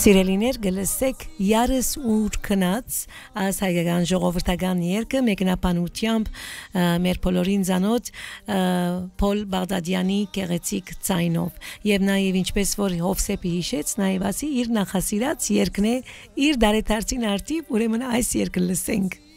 Սիրելիներ գլսեք Յարս ուր քնած այս հայկական ժողովրդական երգը մեկնաբանությամբ մեր բոլորին ցանոթ Պոլ Բաղդադյանի գեղեցիկ ձայնով եւ նաեւ ինչպես որ Հովսեփի հիշեց նաեւ ասի իր նախասիրած երգն է իր դարեթարցին արդիվ ուրեմն այս երգը լսենք